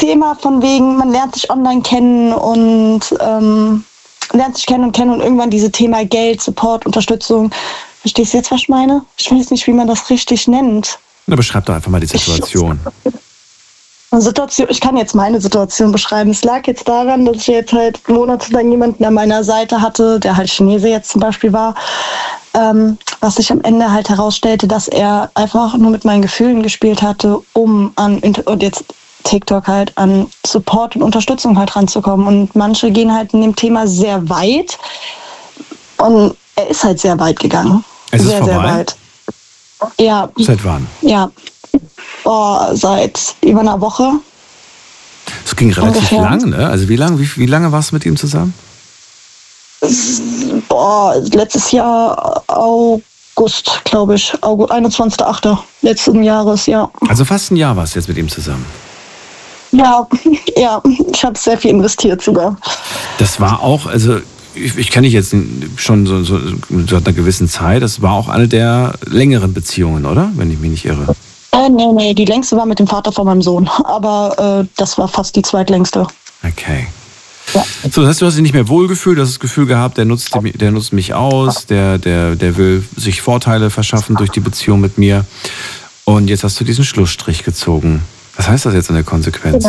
Thema von wegen, man lernt sich online kennen und lernt sich kennen und irgendwann dieses Thema Geld, Support, Unterstützung. Verstehst du jetzt, was ich meine? Ich weiß nicht, wie man das richtig nennt. Na, beschreib doch einfach mal die Situation. Ich kann jetzt meine Situation beschreiben. Es lag jetzt daran, dass ich jetzt halt monatelang jemanden an meiner Seite hatte, der halt Chinese jetzt zum Beispiel war, was sich am Ende halt herausstellte, dass er einfach nur mit meinen Gefühlen gespielt hatte, und jetzt TikTok halt an Support und Unterstützung halt ranzukommen. Und manche gehen halt in dem Thema sehr weit und er ist halt sehr weit gegangen. Es ist sehr, vorbei? sehr weit. Ja. Seit wann? Ja. Seit über einer Woche. Das ging relativ lang, ne? Also wie lange warst du mit ihm zusammen? Letztes Jahr August, glaube ich. 21.8. letzten Jahres, ja. Also fast ein Jahr warst du jetzt mit ihm zusammen? Ja, ich habe sehr viel investiert sogar. Das war auch, also ich kenne dich jetzt schon so seit einer gewissen Zeit, das war auch eine der längeren Beziehungen, oder? Wenn ich mich nicht irre. Nee, die längste war mit dem Vater von meinem Sohn, aber das war fast die zweitlängste. Okay. Ja. So, das heißt, du hast dich nicht mehr wohlgefühlt, du hast das Gefühl gehabt, der nutzt mich aus, der will sich Vorteile verschaffen durch die Beziehung mit mir. Und jetzt hast du diesen Schlussstrich gezogen. Was heißt das jetzt in der Konsequenz?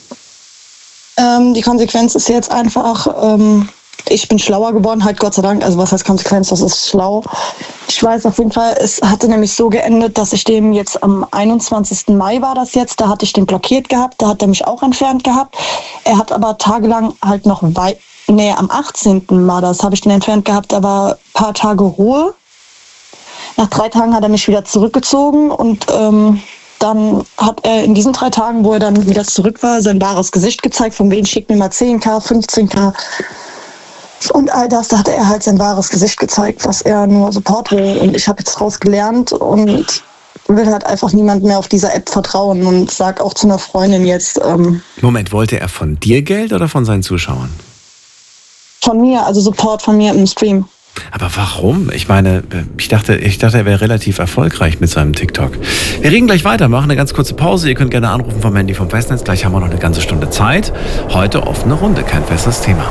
Die Konsequenz ist jetzt einfach, ich bin schlauer geworden, halt Gott sei Dank. Also was heißt Konsequenz, das ist schlau. Ich weiß auf jeden Fall, es hatte nämlich so geendet, dass ich dem jetzt am 21. Mai war das jetzt, da hatte ich den blockiert gehabt, da hat er mich auch entfernt gehabt. Er hat aber tagelang halt noch am 18. war das, habe ich den entfernt gehabt, da war ein paar Tage Ruhe. Nach 3 Tagen hat er mich wieder zurückgezogen und dann hat er in diesen 3 Tagen, wo er dann wieder zurück war, sein wahres Gesicht gezeigt, von wegen schickt mir mal 10.000, 15.000 und all das. Da hat er halt sein wahres Gesicht gezeigt, dass er nur Support will. Und ich habe jetzt daraus gelernt und will halt einfach niemand mehr auf dieser App vertrauen und sag auch zu einer Freundin jetzt... Moment, wollte er von dir Geld oder von seinen Zuschauern? Von mir, also Support von mir im Stream. Aber warum? Ich meine, ich dachte, er wäre relativ erfolgreich mit seinem TikTok. Wir reden gleich weiter, machen eine ganz kurze Pause. Ihr könnt gerne anrufen vom Handy vom Festnetz. Gleich haben wir noch eine ganze Stunde Zeit. Heute offene Runde, kein festes Thema.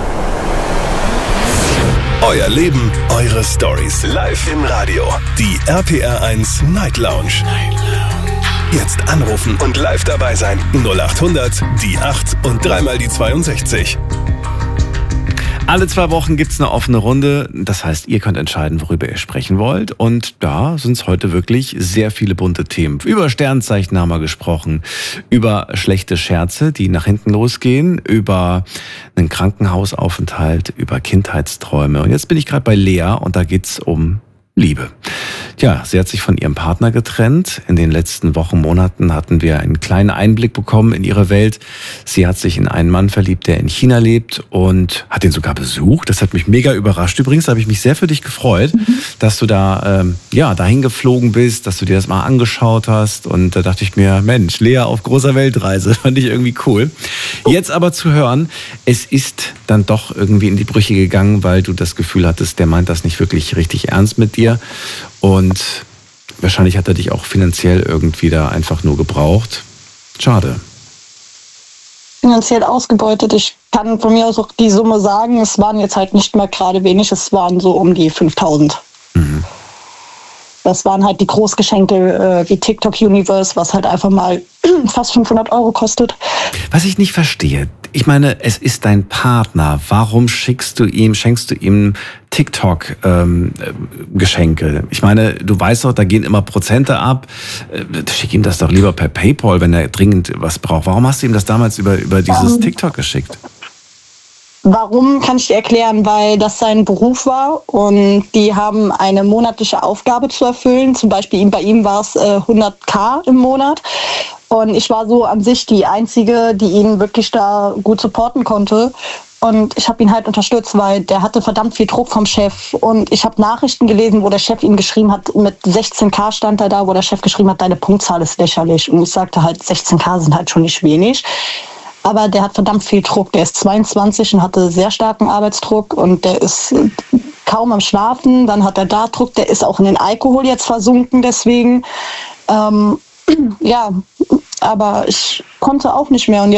Euer Leben, eure Stories. Live im Radio. Die RPR1 Night Lounge. Jetzt anrufen und live dabei sein. 0800 die 8 und 3 die 62. Alle 2 Wochen gibt es eine offene Runde. Das heißt, ihr könnt entscheiden, worüber ihr sprechen wollt. Und da sind es heute wirklich sehr viele bunte Themen. Über Sternzeichen haben wir gesprochen, über schlechte Scherze, die nach hinten losgehen, über einen Krankenhausaufenthalt, über Kindheitsträume. Und jetzt bin ich gerade bei Lea und da geht es um Liebe. Ja, sie hat sich von ihrem Partner getrennt. In den letzten Wochen, Monaten hatten wir einen kleinen Einblick bekommen in ihre Welt. Sie hat sich in einen Mann verliebt, der in China lebt und hat ihn sogar besucht. Das hat mich mega überrascht. Übrigens habe ich mich sehr für dich gefreut, dass du da dahin geflogen bist, dass du dir das mal angeschaut hast. Und da dachte ich mir, Mensch, Lea auf großer Weltreise, fand ich irgendwie cool. Jetzt aber zu hören, es ist dann doch irgendwie in die Brüche gegangen, weil du das Gefühl hattest, der meint das nicht wirklich richtig ernst mit dir. Und wahrscheinlich hat er dich auch finanziell irgendwie da einfach nur gebraucht. Schade. Finanziell ausgebeutet. Ich kann von mir aus auch die Summe sagen, es waren jetzt halt nicht mal gerade wenig, es waren so um die 5.000. Mhm. Das waren halt die Großgeschenke wie TikTok Universe, was halt einfach mal fast 500 € kostet. Was ich nicht verstehe, ich meine, es ist dein Partner. Warum schenkst du ihm TikTok-Geschenke? Ich meine, du weißt doch, da gehen immer Prozente ab. Schick ihm das doch lieber per PayPal, wenn er dringend was braucht. Warum hast du ihm das damals über dieses TikTok geschickt? Warum, kann ich dir erklären, weil das sein Beruf war und die haben eine monatliche Aufgabe zu erfüllen. Zum Beispiel bei ihm war es 100.000 im Monat. Und ich war so an sich die Einzige, die ihn wirklich da gut supporten konnte. Und ich habe ihn halt unterstützt, weil der hatte verdammt viel Druck vom Chef. Und ich habe Nachrichten gelesen, wo der Chef ihm geschrieben hat, mit 16.000 stand er da, wo der Chef geschrieben hat, deine Punktzahl ist lächerlich. Und ich sagte halt, 16.000 sind halt schon nicht wenig. Aber der hat verdammt viel Druck. Der ist 22 und hatte sehr starken Arbeitsdruck und der ist kaum am Schlafen. Dann hat er da Druck. Der ist auch in den Alkohol jetzt versunken deswegen. Ja, aber ich konnte auch nicht mehr. Und